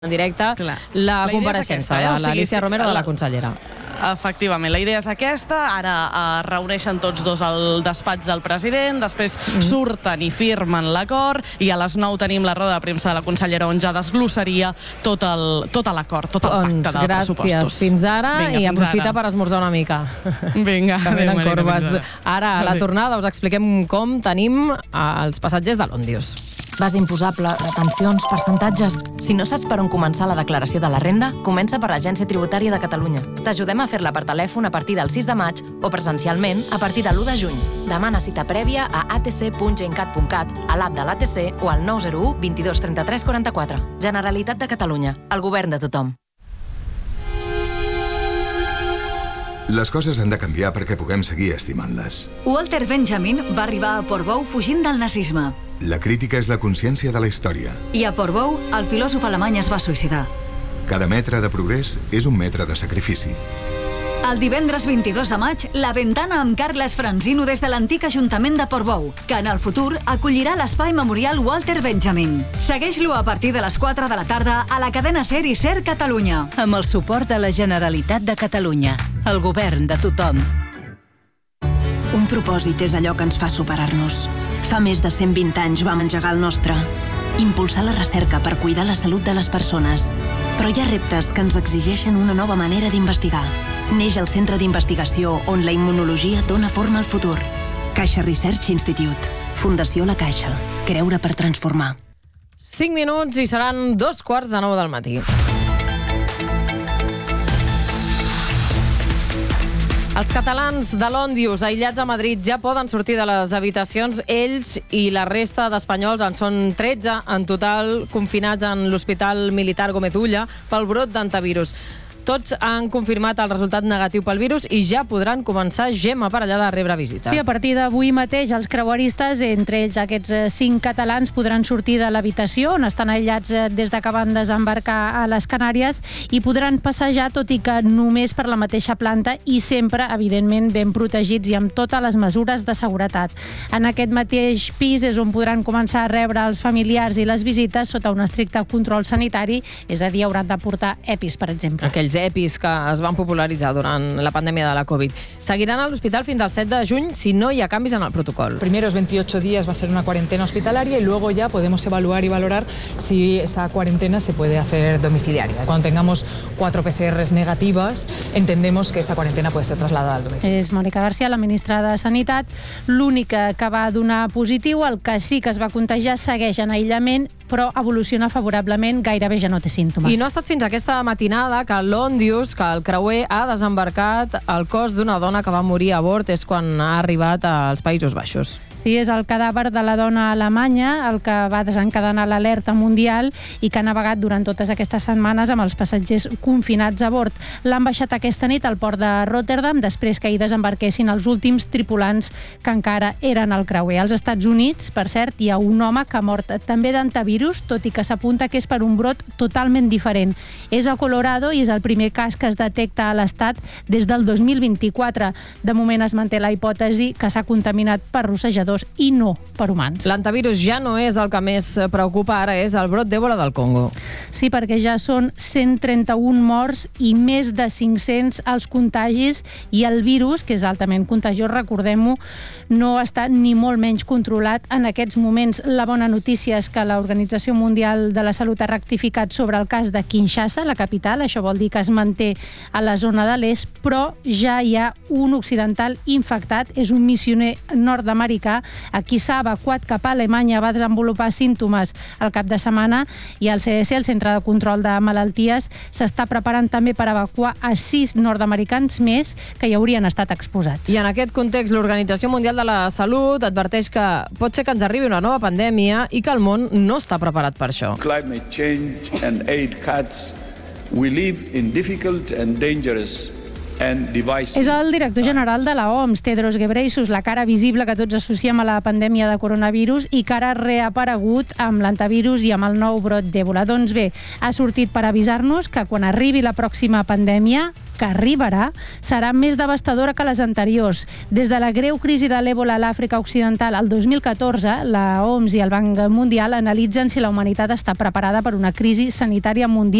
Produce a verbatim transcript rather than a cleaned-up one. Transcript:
en directe Clar. la, La compareixença aquesta, eh? de O sigui, l'Alícia sí, Romero, de la la- consellera. Efectivament, la idea és aquesta. Ara es reuneixen tots dos al despatx del president, després mm. surten i firmen l'acord i a les nou tenim la roda de premsa de la consellera on ja desglossaria tot el tot l'acord, tot el pacte Doncs de gràcies. pressupostos. Fins ara. Vinga, i fins aprofita ara. per esmorzar una mica. Vinga, També adéu, en Marina, corbes. fins Ara, a la Adéu. tornada, us expliquem com tenim els passatgers de l'Òndius. Base imposable, retencions, percentatges... Si no saps per on començar la declaració de la renda, comença per l'Agència Tributària de Catalunya. T'ajudem a fer-la per telèfon a partir del sis de maig o presencialment a partir de l'u de juny. Demana cita prèvia a a t c punt gencat punt cat, a l'app de l'A T C o al nou zero u vint dos trenta tres quaranta quatre. Generalitat de Catalunya, el govern de tothom. Les coses han de canviar perquè puguem seguir estimant-les. Walter Benjamin va arribar a Portbou fugint del nazisme. La crítica és la consciència de la història. I a Portbou, el filòsof alemany es va suïcidar. Cada metre de progrés és un metre de sacrifici. El divendres vint-i-dos de maig, La Ventana amb Carles Franzino des de l'antic Ajuntament de Portbou, que en el futur acollirà l'Espai Memorial Walter Benjamin. Segueix-lo a partir de les quatre de la tarda a la cadena SER i SER Catalunya. Amb el suport de la Generalitat de Catalunya, el govern de tothom. Un propòsit és allò que ens fa superar-nos. Fa més de cent vint anys vam engegar el nostre. Impulsar la recerca per cuidar la salut de les persones. Però hi ha reptes que ens exigeixen una nova manera d'investigar. Neix el Centre d'Investigació on la immunologia dona forma al futur. Caixa Research Institute. Fundació La Caixa. Creure per transformar. cinc minuts i seran dos quarts de nou del matí. Els catalans de l'Òndius, aïllats a Madrid, ja poden sortir de les habitacions. Ells i la resta d'espanyols, en són tretze en total, confinats en l'Hospital Militar Gómez Ulla pel brot d'antivirus. Tots han confirmat el resultat negatiu pel virus i ja podran començar, Gemma, per allà de rebre visites. Sí, a partir d'avui mateix els creueristes, entre ells aquests cinc catalans, podran sortir de l'habitació on estan aïllats des de que van desembarcar a les Canàries i podran passejar, tot i que només per la mateixa planta i sempre, evidentment, ben protegits i amb totes les mesures de seguretat. En aquest mateix pis és on podran començar a rebre els familiars i les visites sota un estricte control sanitari, és a dir, hauran de portar EPIs, per exemple. Aquells EPIs que es van popularitzar durant la pandèmia de la Covid. Seguiran a l'hospital fins al set de juny si no hi ha canvis en el protocol. Primeros veintiocho días va a ser una cuarentena hospitalaria y luego ya podemos evaluar y valorar si esa cuarentena se puede hacer domiciliaria. Cuando tengamos cuatro P C Rs negativas, entendemos que esa cuarentena puede ser trasladada al domicilio. És Mònica García, la ministra de Sanitat, l'única que va donar positiu. El que sí que es va contagiar segueix en aïllament, però evoluciona favorablement, gairebé ja no té símptomes. I no ha estat fins aquesta matinada que l'Òndius, que el creuer, ha desembarcat el cos d'una dona que va morir a bord, és quan ha arribat als Països Baixos. Sí, és el cadàver de la dona alemanya el que va desencadenar l'alerta mundial i que ha navegat durant totes aquestes setmanes amb els passatgers confinats a bord. L'han baixat aquesta nit al port de Rotterdam després que hi desembarquessin els últims tripulants que encara eren al creuer. Als Estats Units, per cert, hi ha un home que ha mort també d'antivirus, tot i que s'apunta que és per un brot totalment diferent. És a Colorado i és el primer cas que es detecta a l'estat des del dos mil vint-i-quatre. De moment es manté la hipòtesi que s'ha contaminat per rossejadors i no per humans. L'antivirus ja no és el que més preocupa, ara és el brot d'Ebola del Congo. Sí, perquè ja són cent trenta-un morts i més de cinc-cents els contagis i el virus, que és altament contagiós, recordem-ho, no està ni molt menys controlat en aquests moments. La bona notícia és que l'Organització Mundial de la Salut ha rectificat sobre el cas de Kinshasa, la capital, això vol dir que es manté a la zona de l'est, però ja hi ha un occidental infectat, és un missioner nord-americà, a qui s'ha evacuat cap a Alemanya, va desenvolupar símptomes al cap de setmana i el C D C, el Centre de Control de Malalties, s'està preparant també per evacuar a sis nord-americans més que hi haurien estat exposats. I en aquest context, l'Organització Mundial de la Salut adverteix que pot ser que ens arribi una nova pandèmia i que el món no està preparat per això. Climate change and aid cuts, we live in difficult and dangerous És el director general de la O M S, Tedros Ghebreyesus, la cara visible que tots associem a la pandèmia de coronavirus i que ara ha reaparegut amb l'antivirus i amb el nou brot d'Ebola. Doncs bé, ha sortit per avisar-nos que quan arribi la pròxima pandèmia, que arribarà, serà més devastadora que les anteriors. Des de la greu crisi de l'Ebola a l'Àfrica Occidental el dos mil catorze, la O M S i el Banc Mundial analitzen si la humanitat està preparada per una crisi sanitària mundial